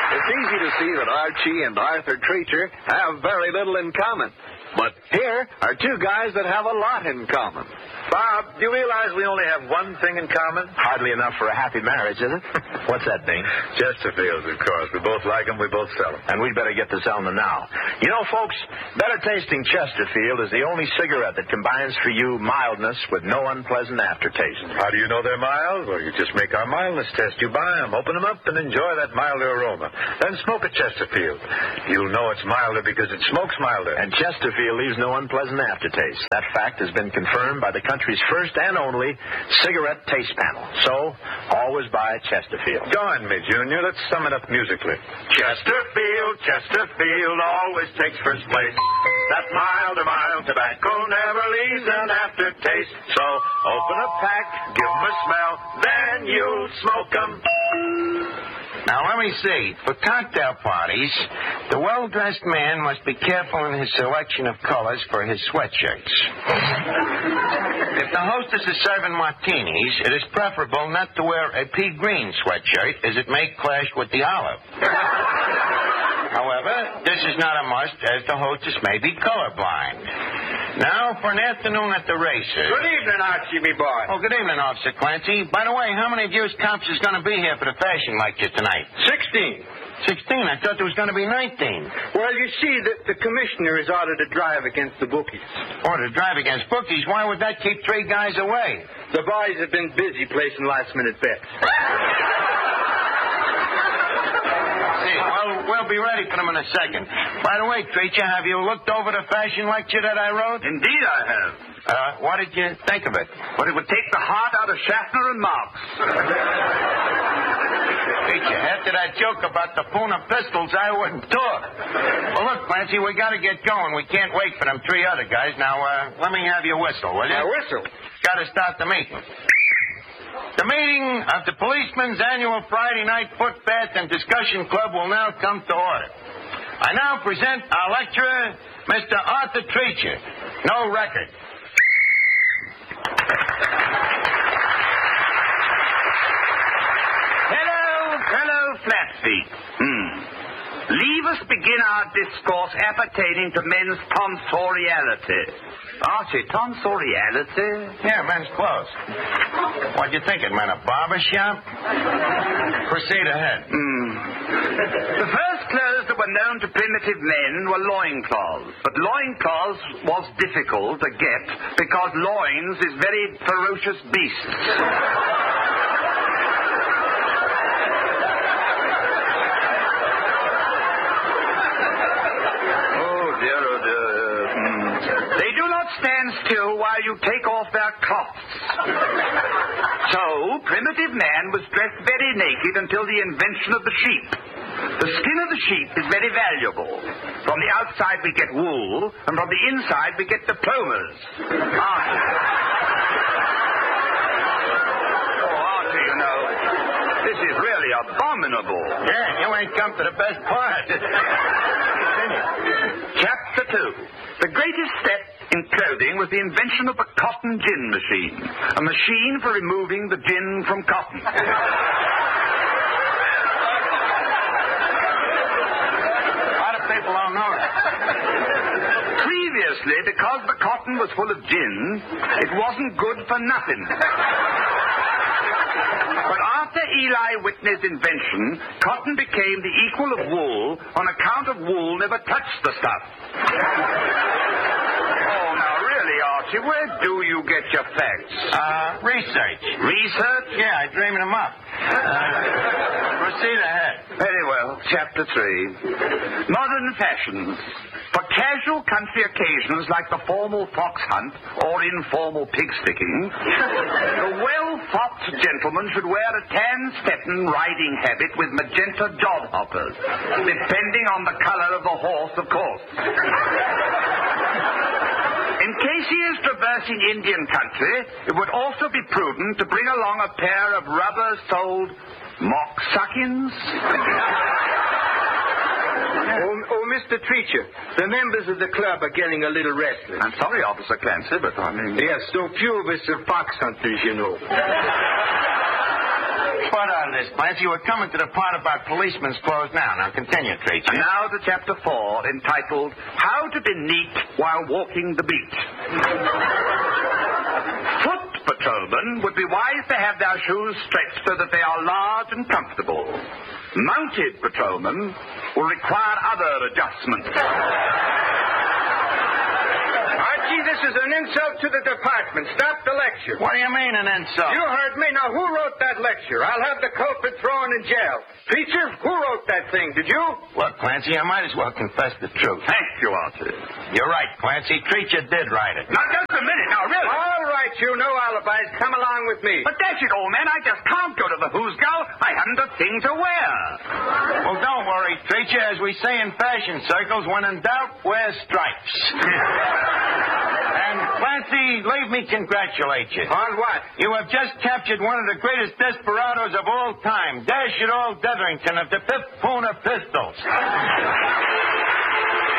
It's easy to see that Archie and Arthur Treacher have very little in common. But here are two guys that have a lot in common. Bob, do you realize we only have one thing in common? Hardly enough for a happy marriage, is it? What's that, Bing? Chesterfields, of course. We both like them. We both sell them. And we'd better get to selling them now. You know, folks, better tasting Chesterfield is the only cigarette that combines for you mildness with no unpleasant aftertaste. How do you know they're mild? Well, you just make our mildness test. You buy them, open them up, and enjoy that milder aroma. Then smoke a Chesterfield. You'll know it's milder because it smokes milder. And Chesterfield leaves no unpleasant aftertaste. That fact has been confirmed by the country's first and only cigarette taste panel. So, always buy Chesterfield. Join me, Junior. Let's sum it up musically. Chesterfield, Chesterfield always takes first place. That mild tobacco never leaves an aftertaste. So open a pack, give 'em a smell, then you'll smoke 'em. Now, let me see. For cocktail parties, the well-dressed man must be careful in his selection of colors for his sweatshirts. If the hostess is serving martinis, it is preferable not to wear a pea green sweatshirt, as it may clash with the olive. However, this is not a must, as the hostess may be colorblind. Now, for an afternoon at the races. Good evening, Archie, me boy. Oh, good evening, Officer Clancy. By the way, how many of you cops is going to be here for the fashion lecture tonight? 16. 16? I thought there was going to be 19. Well, you see, the commissioner has ordered to drive against the bookies. Order to drive against bookies? Why would that keep 3 guys away? The boys have been busy placing last-minute bets. Well, we'll be ready for them in a second. By the way, Treacher, have you looked over the fashion lecture that I wrote? Indeed I have. What did you think of it? But it would take the heart out of Schaffner and Marx. Treacher, after that joke about the Puna pistols, I wouldn't talk. Well, look, Clancy, we got to get going. We can't wait for them 3 other guys. Now, let me have your whistle, will you? A whistle? Got to start the meeting. The meeting of the Policeman's Annual Friday Night Foot Bath and Discussion Club will now come to order. I now present our lecturer, Mr. Arthur Treacher. No record. Hello, Flatfeet. Leave us begin our discourse appertaining to men's tonsoriality. Archie, tonsoriality? Yeah, men's clothes. What you thinking, man? A barber shop? Proceed ahead. The first clothes that were known to primitive men were loincloths. But loincloths was difficult to get because loins is very ferocious beasts. Stand still while you take off their cloths. So, primitive man was dressed very naked until the invention of the sheep. The skin of the sheep is very valuable. From the outside we get wool, and from the inside we get diplomas. Archie, you know, this is really abominable. Yeah, you ain't come to the best part. Chapter 2. The greatest step in clothing was the invention of the cotton gin machine, a machine for removing the gin from cotton. A lot of people don't know that. Previously, because the cotton was full of gin, it wasn't good for nothing. But after Eli Whitney's invention, cotton became the equal of wool on account of wool never touched the stuff. Archie, where do you get your facts? Research. Research? Yeah, I dream them up. Proceed ahead. Very well. Chapter 3. Modern fashions. For casual country occasions like the formal fox hunt or informal pig sticking, the well-fopped gentleman should wear a tan Stetson riding habit with magenta jodhoppers, depending on the color of the horse, of course. In case he is traversing Indian country, it would also be prudent to bring along a pair of rubber-soled mock-suckins. Oh, Mr. Treacher, the members of the club are getting a little restless. I'm sorry, Officer Clancy, but I mean... Yes, so few of us are fox hunters, you know. What on this, Clancy? We're coming to the part about policemen's clothes now. Now, continue, Treacher. And now to Chapter 4, entitled, How to Be Neat While Walking the Beat. Foot patrolmen would be wise to have their shoes stretched so that they are large and comfortable. Mounted patrolmen will require other adjustments. Archie, this is an insult to the department. Stop the lecture. What do you mean, an insult? You heard me. Now, who wrote that lecture? I'll have the culprit thrown in jail. Preacher, who wrote that thing? Did you? Look, Clancy, I might as well confess the truth. Thank you, Archie. You're right, Clancy. Treacher did write it. Now, just a minute. Now, really. All right, you know alibis. Come along with me. But that's it, old man. I just can't go to the Hoosgow. I haven't a thing to wear. Well, don't worry, Treacher. As we say in fashion circles, when in doubt, wear stripes. And, Clancy, leave me congratulate you. On what? You have just captured one of the greatest desperados of all time, Dashiell Detherington of the 5th Puna Pistols.